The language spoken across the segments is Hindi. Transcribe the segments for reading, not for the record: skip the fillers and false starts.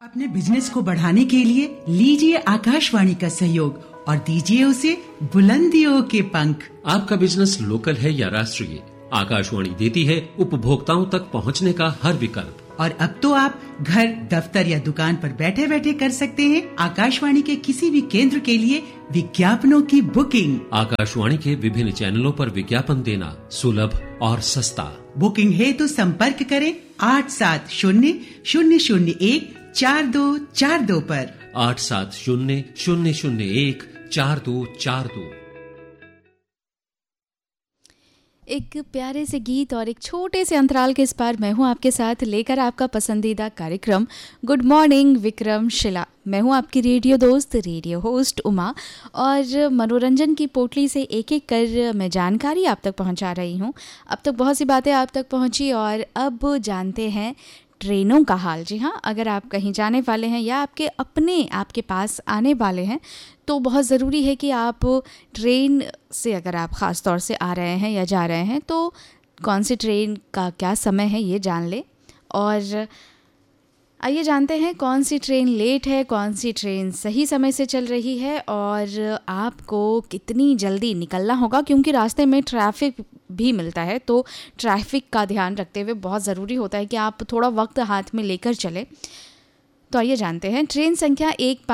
अपने बिजनेस को बढ़ाने के लिए लीजिए आकाशवाणी का सहयोग और दीजिए उसे बुलंदियों के पंख। आपका बिजनेस लोकल है या राष्ट्रीय, आकाशवाणी देती है उपभोक्ताओं तक पहुंचने का हर विकल्प। और अब तो आप घर, दफ्तर या दुकान पर बैठे बैठे कर सकते हैं आकाशवाणी के किसी भी केंद्र के लिए विज्ञापनों की बुकिंग। आकाशवाणी के विभिन्न चैनलों पर विज्ञापन देना सुलभ और सस्ता। बुकिंग है तो संपर्क करें 8700014242 पर। 8700014242। एक प्यारे से गीत और एक छोटे से अंतराल के इस पार मैं हूं आपके साथ लेकर आपका पसंदीदा कार्यक्रम गुड मॉर्निंग विक्रमशिला। मैं हूं आपकी रेडियो दोस्त, रेडियो होस्ट उमा, और मनोरंजन की पोटली से एक एक कर मैं जानकारी आप तक पहुंचा रही हूं। अब तक बहुत सी बातें आप तक पहुंची और अब जानते हैं ट्रेनों का हाल। जी हाँ, अगर आप कहीं जाने वाले हैं या आपके पास आने वाले हैं तो बहुत ज़रूरी है कि आप ट्रेन से, अगर आप ख़ास तौर से आ रहे हैं या जा रहे हैं, तो कौन सी ट्रेन का क्या समय है ये जान लें। और आइए जानते हैं कौन सी ट्रेन लेट है, कौन सी ट्रेन सही समय से चल रही है और आपको कितनी जल्दी निकलना होगा, क्योंकि रास्ते में ट्रैफिक भी मिलता है। तो ट्रैफिक का ध्यान रखते हुए बहुत ज़रूरी होता है कि आप थोड़ा वक्त हाथ में लेकर चलें। तो आइए जानते हैं ट्रेन संख्या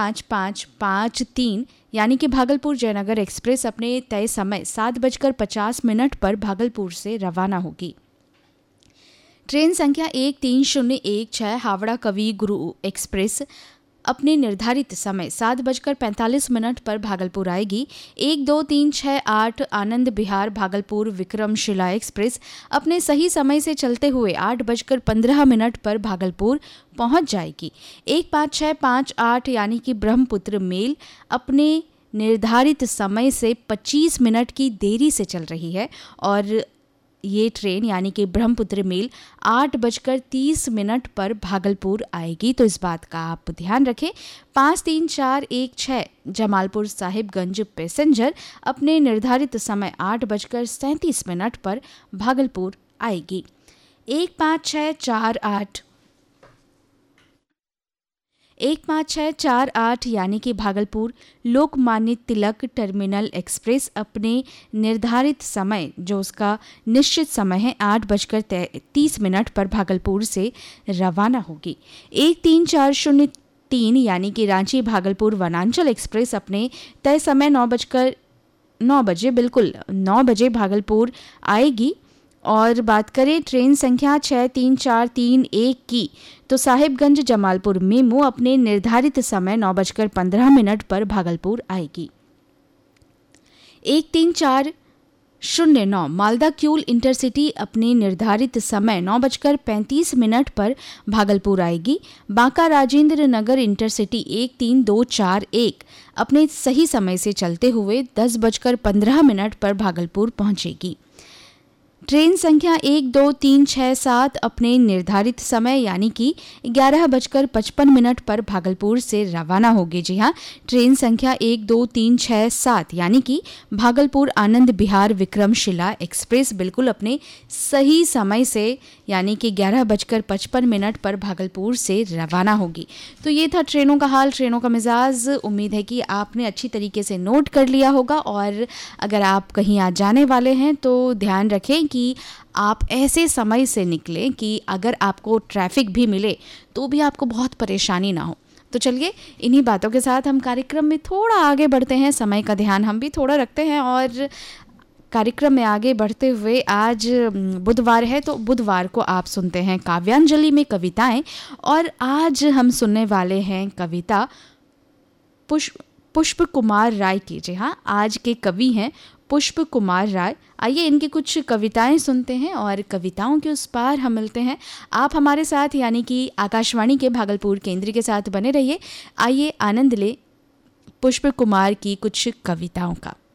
15553 यानी कि भागलपुर जयनगर एक्सप्रेस अपने तय समय 7:50 पर भागलपुर से रवाना होगी। ट्रेन संख्या 13016 हावड़ा कवि गुरु एक्सप्रेस अपने निर्धारित समय 7:45 पर भागलपुर आएगी। 12368 आनंद विहार भागलपुर विक्रमशिला एक्सप्रेस अपने सही समय से चलते हुए 8:15 पर भागलपुर पहुंच जाएगी। 15658 यानी कि ब्रह्मपुत्र मेल अपने निर्धारित समय से 25 मिनट की देरी से चल रही है और ये ट्रेन यानी कि ब्रह्मपुत्र मेल 8:30 पर भागलपुर आएगी। तो इस बात का आप ध्यान रखें। 53416 जमालपुर साहिबगंज पैसेंजर अपने निर्धारित समय 8:37 पर भागलपुर आएगी। 15648 यानी कि भागलपुर लोकमान्य तिलक टर्मिनल एक्सप्रेस अपने निर्धारित समय, जो उसका निश्चित समय है, 8:30 पर भागलपुर से रवाना होगी। 13403 यानी कि रांची भागलपुर वनांचल एक्सप्रेस अपने तय समय 9 बजे भागलपुर आएगी। और बात करें ट्रेन संख्या 63431 की, तो साहिबगंज जमालपुर मेमू अपने निर्धारित समय 9:15 पर भागलपुर आएगी। 13409 मालदा क्यूल इंटरसिटी अपने निर्धारित समय 9:35 पर भागलपुर आएगी। बांका राजेंद्र नगर इंटरसिटी 13241 अपने सही समय से चलते हुए 10:15 पर भागलपुर पहुंचेगी। ट्रेन संख्या 12367 अपने निर्धारित समय यानी कि 11:55 पर भागलपुर से रवाना होगी। जी हाँ, ट्रेन संख्या 12367 यानी कि भागलपुर आनंद विहार विक्रमशिला एक्सप्रेस बिल्कुल अपने सही समय से यानी कि 11:55 पर भागलपुर से रवाना होगी। तो ये था ट्रेनों का हाल, ट्रेनों का मिजाज। उम्मीद है कि आपने अच्छी तरीके से नोट कर लिया होगा और अगर आप कहीं आज जाने वाले हैं तो ध्यान रखें कि आप ऐसे समय से निकलें कि अगर आपको ट्रैफिक भी मिले तो भी आपको बहुत परेशानी ना हो। तो चलिए इन्हीं बातों के साथ हम कार्यक्रम में थोड़ा आगे बढ़ते हैं। समय का ध्यान हम भी थोड़ा रखते हैं और कार्यक्रम में आगे बढ़ते हुए आज बुधवार है, तो बुधवार को आप सुनते हैं काव्यांजलि में कविताएं। और आज हम सुनने वाले हैं कविता पुष्प कुमार राय की। जी हाँ, आज के कवि हैं पुष्प कुमार राय। आइए इनकी कुछ कविताएं सुनते हैं और कविताओं के उस पार हम मिलते हैं। आप हमारे साथ यानी कि आकाशवाणी के भागलपुर केंद्र के साथ बने रहिए। आइए आनंद ले पुष्प कुमार की कुछ कविताओं का।